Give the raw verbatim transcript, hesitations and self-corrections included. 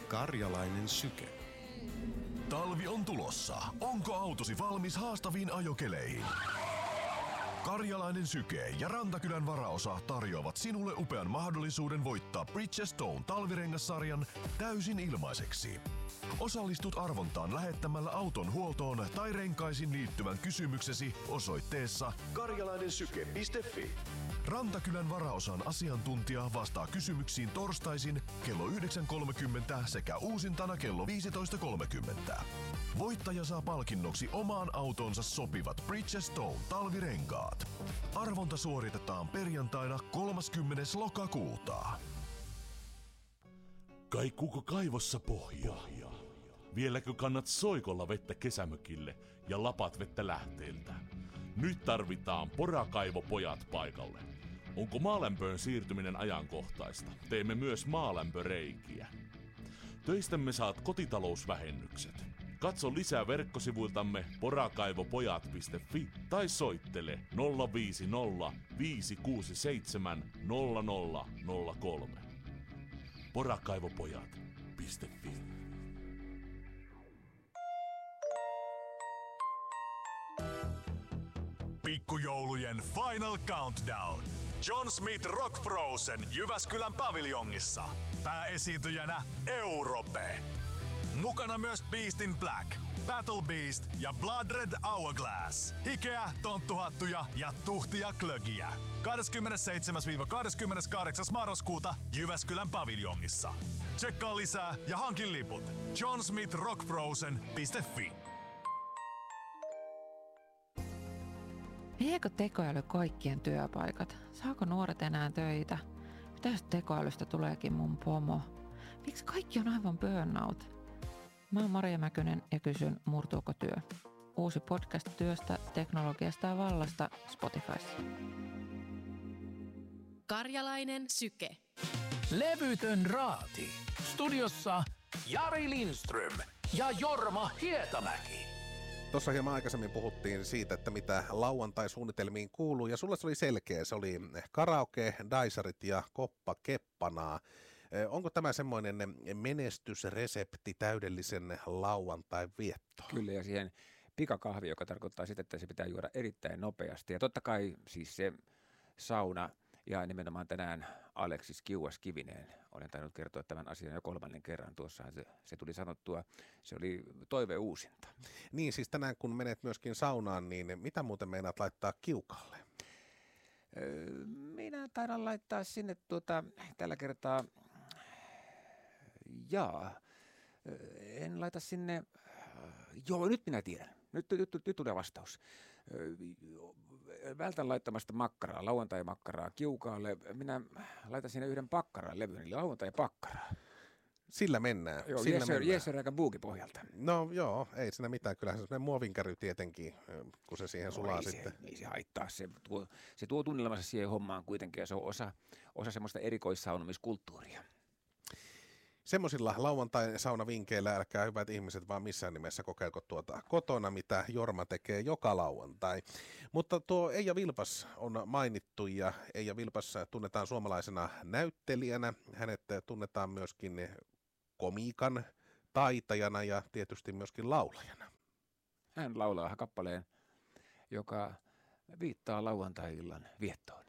Karjalainen syke. Talvi on tulossa. Onko autosi valmis haastaviin ajokeleihin? Karjalainen syke ja Rantakylän varaosa tarjoavat sinulle upean mahdollisuuden voittaa Bridgestone talvirengassarjan täysin ilmaiseksi. Osallistut arvontaan lähettämällä auton huoltoon tai renkaisiin liittyvän kysymyksesi osoitteessa karjalainensyke piste fi. Rantakylän varaosan asiantuntija vastaa kysymyksiin torstaisin kello yhdeksän kolmekymmentä sekä uusintana kello viisitoista kolmekymmentä. Voittaja saa palkinnoksi omaan autonsa sopivat Bridgestone talvirenkaat. Arvonta suoritetaan perjantaina kolmaskymmenes lokakuuta. Kaikuuko kaivossa pohjaa? Vieläkö kannat soikolla vettä kesämökille ja lapat vettä lähteeltä? Nyt tarvitaan Porakaivopojat paikalle. Onko maalämpöön siirtyminen ajankohtaista? Teemme myös maalämpöreikiä. Töistämme saat kotitalousvähennykset. Katso lisää verkkosivuiltamme porakaivopojat piste fi tai soittele nolla viisi nolla viisi kuusi seitsemän nolla nolla nolla kolme. porakaivopojat piste fi. Pikkujoulujen Final Countdown. John Smith Rock Frozen Jyväskylän paviljongissa. Pääesiintyjänä Europe. Mukana myös Beast in Black, Battle Beast ja Blood Red Hourglass. Hikeä, tonttuhattuja ja tuhtia klögiä. kahdeskymmenesseitsemäs kahdeskymmeneskahdeksas marraskuuta Jyväskylän paviljongissa. Tsekkaa lisää ja hankin liput. john smith rock frozen piste fi. Viekö tekoäly kaikkien työpaikat? Saako nuoret enää töitä? Mitä jos tekoälystä tuleekin mun pomo? Miksi kaikki on aivan burnout? Mä oon Maria Mäkynen ja kysyn, murtuuko työ? Uusi podcast työstä, teknologiasta ja vallasta Spotifyssa. Karjalainen syke. Levytön raati. Studiossa Jari Lindström ja Jorma Hietamäki. Tuossa hieman aikaisemmin puhuttiin siitä, että mitä lauantai-suunnitelmiin kuuluu, ja sulle se oli selkeä. Se oli karaoke, daisarit ja koppa keppanaa. Onko tämä semmoinen menestysresepti täydellisen lauantain viettoon? Kyllä, ja siihen pikakahvi, joka tarkoittaa sitä, että se pitää juoda erittäin nopeasti. Ja totta kai siis se sauna, ja nimenomaan tänään Aleksis Kiuas-Kivinen, olen tainnut kertoa tämän asian jo kolmannen kerran, tuossa se, se tuli sanottua, se oli toiveuusinta. Niin, siis tänään kun menet myöskin saunaan, niin mitä muuten meinaat laittaa kiukalle? Öö, minä taidan laittaa sinne tuota, tällä kertaa, jaa, en laita sinne, joo nyt minä tiedän. Nyt, nyt, nyt, nyt tulee vastaus. Vältän laittamasta makkaraa, lauantai-makkaraa kiukaalle. Minä laitan sinne yhden pakkaran levyn, eli lauantai-pakkaraa. Sillä mennään. Joo, Sillä yes, mennään. Yes, aika buukipohjalta. No joo, ei siinä mitään. Kyllähän se muovinkäry tietenkin, kun se siihen no, sulaa ei sitten. Se, ei se haittaa. Se tuo, se tuo tunnelmansa siihen hommaan kuitenkin, ja se on osa, osa semmoista erikoissaunomiskulttuuria. Semmoisilla lauantai-saunavinkkeillä älkää hyvät ihmiset vaan missään nimessä kokeilko tuota kotona, mitä Jorma tekee joka lauantai. Mutta tuo Eija Vilpas on mainittu, ja Eija Vilpas tunnetaan suomalaisena näyttelijänä. Hänet tunnetaan myöskin komiikan taitajana ja tietysti myöskin laulajana. Hän laulaa kappaleen, joka viittaa lauantai-illan viettoon.